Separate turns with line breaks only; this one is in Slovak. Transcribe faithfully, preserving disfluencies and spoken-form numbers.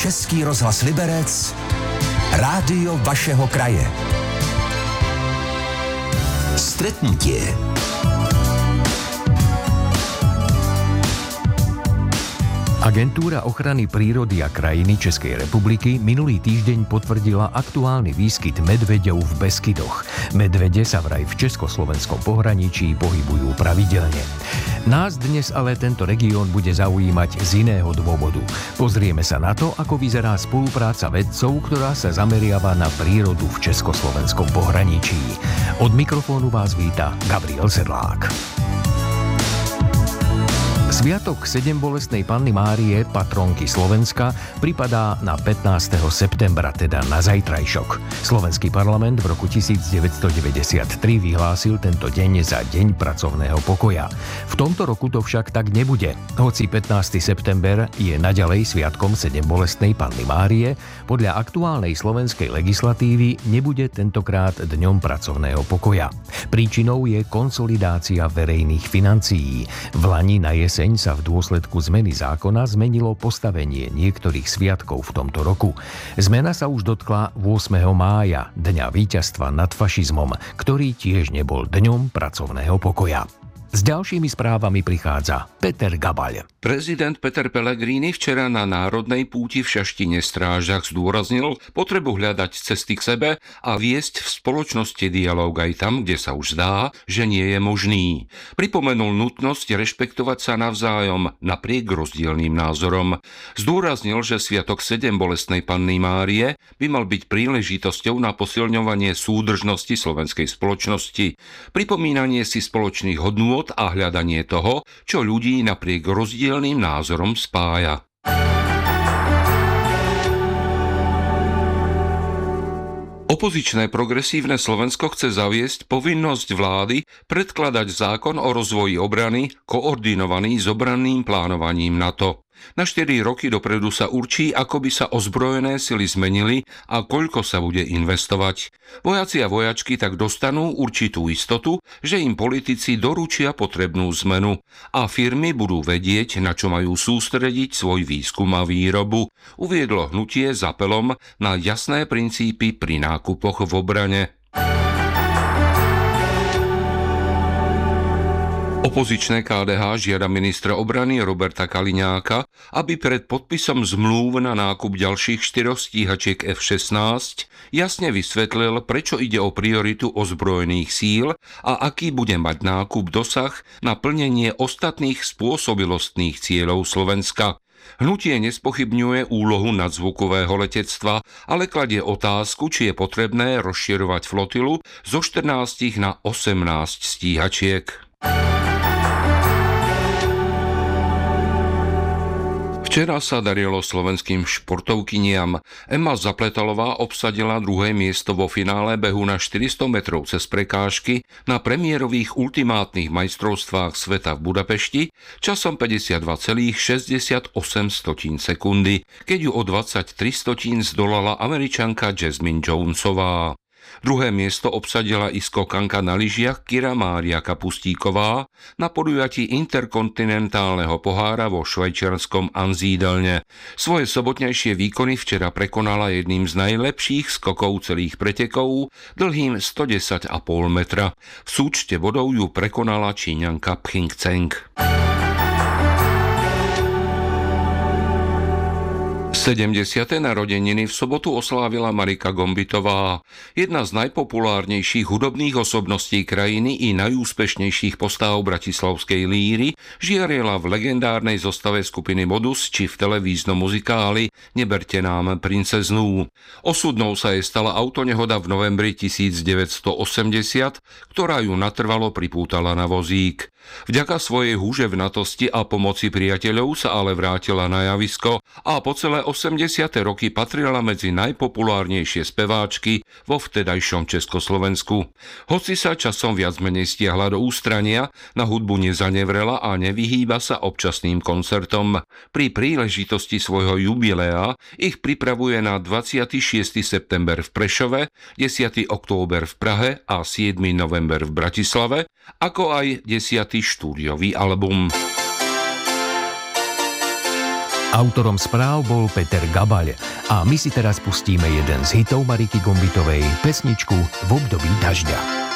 Český rozhlas Liberec, rádio vašeho kraje. Stretnutie.
Agentúra ochrany prírody a krajiny Českej republiky minulý týždeň potvrdila aktuálny výskyt medveďov v Beskydoch. Medvede sa vraj v československom pohraničí pohybujú pravidelne. Nás dnes ale tento región bude zaujímať z iného dôvodu. Pozrieme sa na to, ako vyzerá spolupráca vedcov, ktorá sa zameriava na prírodu v československom pohraničí. Od mikrofónu vás víta Gabriel Sedlák. Sviatok Sedembolestnej Panny Márie, patronky Slovenska, pripadá na pätnásteho septembra, teda na zajtrajšok. Slovenský parlament v roku devätnásťstodeväťdesiattri vyhlásil tento deň za Deň pracovného pokoja. V tomto roku to však tak nebude. Hoci pätnásteho september je naďalej sviatkom Sedembolestnej Panny Márie, podľa aktuálnej slovenskej legislatívy nebude tentokrát Dňom pracovného pokoja. Príčinou je konsolidácia verejných financií. Vlani na jeseň sa v dôsledku zmeny zákona zmenilo postavenie niektorých sviatkov v tomto roku. Zmena sa už dotkla ôsmeho mája, Dňa víťazstva nad fašizmom, ktorý tiež nebol Dňom pracovného pokoja. S ďalšími správami prichádza Peter Gabaľ.
Prezident Peter Pellegrini včera na národnej púti v Šaštine Strážach zdôraznil potrebu hľadať cesty k sebe a viesť v spoločnosti dialóg aj tam, kde sa už zdá, že nie je možný. Pripomenul nutnosť rešpektovať sa navzájom napriek rozdielnym názorom. Zdôraznil, že sviatok Sedembolestnej Panny Márie by mal byť príležitosťou na posilňovanie súdržnosti slovenskej spoločnosti, pripomínanie si spoločných hodnôt a hľadanie toho, čo ľudí napriek rozdielnym názorom spája. Opozičné progresívne Slovensko chce zaviesť povinnosť vlády predkladať zákon o rozvoji obrany koordinovaný s obranným plánovaním NATO. Na štyri roky dopredu sa určí, ako by sa ozbrojené sily zmenili a koľko sa bude investovať. Vojaci a vojačky tak dostanú určitú istotu, že im politici doručia potrebnú zmenu a firmy budú vedieť, na čo majú sústrediť svoj výskum a výrobu, uviedlo hnutie s apelom na jasné princípy pri nákupoch v obrane. Opozičné ká dé há žiada ministra obrany Roberta Kaliňáka, aby pred podpisom zmlúv na nákup ďalších štyroch stíhačiek ef šestnásť jasne vysvetlil, prečo ide o prioritu ozbrojených síl a aký bude mať nákup dosah na plnenie ostatných spôsobilostných cieľov Slovenska. Hnutie nespochybňuje úlohu nadzvukového letectva, ale kladie otázku, či je potrebné rozširovať flotilu zo štrnásť na osemnásť stíhačiek. Včera sa darilo slovenským športovkyniam. Ema Zapletalová obsadila druhé miesto vo finále behu na štyristo metrov cez prekážky na premiérových ultimátnych majstrovstvách sveta v Budapešti časom päťdesiatdva celá šesťdesiatosem sekundy, keď ju o dvadsaťtri stotín zdolala Američanka Jasmine Jonesová. Druhé miesto obsadila i skokanka na lyžiach Kira Mária Kapustíková na podujatí interkontinentálneho pohára vo švajčiarskom Ansiedelne. Svoje sobotnejšie výkony včera prekonala jedným z najlepších skokov celých pretekov, dlhým stodesať celá päť metra. V súčte bodov ju prekonala Číňanka Pching Cheng. sedemdesiate narodeniny v sobotu oslávila Marika Gombitová, jedna z najpopulárnejších hudobných osobností krajiny i najúspešnejších postáv bratislavskej líry, žiariela v legendárnej zostave skupiny Modus či v televíznom muzikáli Neberte nám princeznú. Osudnou sa jej stala autonehoda v novembri devätnásťstoosemdesiat, ktorá ju natrvalo pripútala na vozík. Vďaka svojej húževnatosti a pomoci priateľov sa ale vrátila na javisko a po celé osemdesiate roky patrila medzi najpopulárnejšie speváčky vo vtedajšom Československu. Hoci sa časom viac menej stiahla do ústrania, na hudbu nezanevrela a nevyhýba sa občasným koncertom. Pri príležitosti svojho jubilea ich pripravuje na dvadsiateho šiesteho september v Prešove, desiateho október v Prahe a siedmeho november v Bratislave, ako aj desiaty štúdiový album.
Autorom správ bol Peter Gabaľ a my si teraz pustíme jeden z hitov Mariky Gombitovej, pesničku V období dažďa.